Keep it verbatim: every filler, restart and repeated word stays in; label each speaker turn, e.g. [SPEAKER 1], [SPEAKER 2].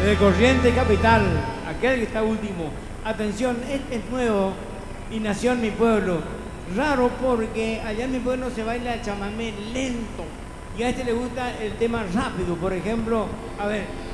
[SPEAKER 1] de Corriente Capital, aquel que está último. Atención, este es nuevo y nació en mi pueblo. Raro porque allá en mi pueblo se baila el chamamé lento y a este le gusta el tema rápido. Por ejemplo, a ver,